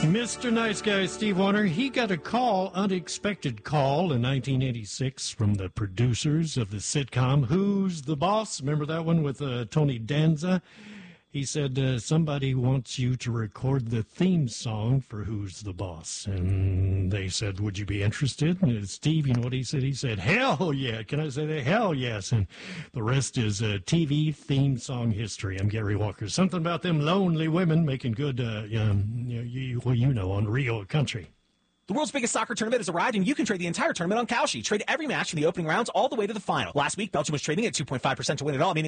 Mr. Nice Guy Steve Warner, he got a unexpected call in 1986 from the producers of the sitcom Who's the Boss? Remember that one with Tony Danza? He said, somebody wants you to record the theme song for Who's the Boss. And they said, would you be interested? And Steve, you know what he said? He said, hell yeah. Can I say that? Hell yes. And the rest is TV theme song history. I'm Gary Walker. Something about them lonely women making good, on real country. The world's biggest soccer tournament has arrived, and you can trade the entire tournament on Kalshi. Trade every match from the opening rounds all the way to the final. Last week, Belgium was trading at 2.5% to win it all, meaning